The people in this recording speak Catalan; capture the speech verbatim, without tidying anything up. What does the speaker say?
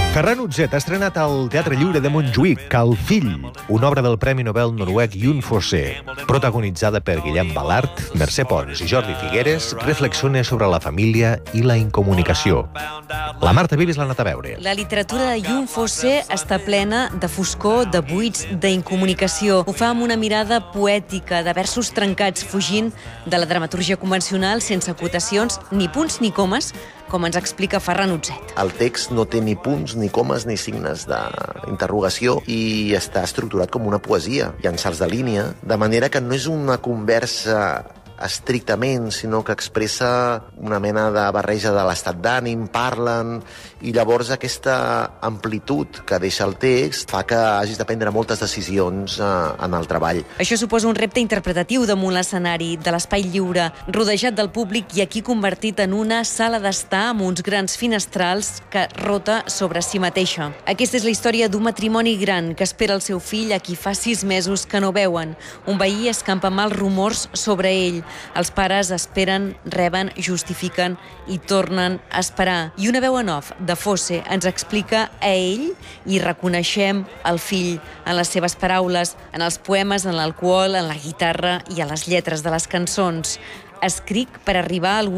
Ferran Utzet ha estrenat al Teatre Lliure de Montjuïc El fill, una obra del Premi Nobel noruec Jon Fosse, protagonitzada per Guillem Balart, Mercè Pons i Jordi Figueres, reflexiona sobre la família i la incomunicació. La Marta Vives l'ha anat a veure. La literatura de Jon Fosse està plena de foscor, de buits, d'incomunicació. Ho fa amb una mirada poètica, de versos trencats, fugint de la dramatúrgia convencional, sense acotacions, ni punts ni comes, com ens explica Ferran Utzet. El text no té ni punts, ni comes, ni signes d'interrogació i està estructurat com una poesia. Hi ha salts de línia, de manera que no és una conversa estrictament, sinó que expressa una mena de barreja de l'estat d'ànim, parlen, i llavors aquesta amplitud que deixa el text fa que hagis de prendre moltes decisions eh, en el treball. Això suposa un repte interpretatiu damunt l'escenari de l'espai lliure, rodejat del públic i aquí convertit en una sala d'estar amb uns grans finestrals que rota sobre si mateixa. Aquesta és la història d'un matrimoni gran que espera el seu fill a qui fa sis mesos que no veuen. Un veí escampa mals rumors sobre ell. Els pares esperen, reben, justifiquen i tornen a esperar. I una veu en off de Fosse ens explica a ell i reconeixem el fill en les seves paraules, en els poemes, en l'alcohol, en la guitarra i a les lletres de les cançons. Escric per arribar al